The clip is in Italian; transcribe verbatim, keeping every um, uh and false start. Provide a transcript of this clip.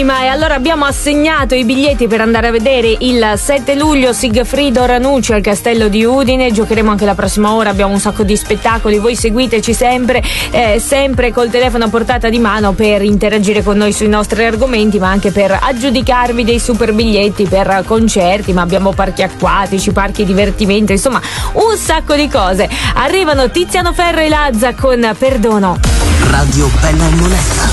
Anima. E allora abbiamo assegnato i biglietti per andare a vedere il sette luglio Sigfrido Ranucci al Castello di Udine. Giocheremo anche la prossima ora, abbiamo un sacco di spettacoli, voi seguiteci sempre, eh, sempre col telefono a portata di mano per interagire con noi sui nostri argomenti, ma anche per aggiudicarvi dei super biglietti per concerti, ma abbiamo parchi acquatici, parchi divertimento, insomma un sacco di cose. Arrivano Tiziano Ferro e Lazza con Perdono. Radio Bella e Monella.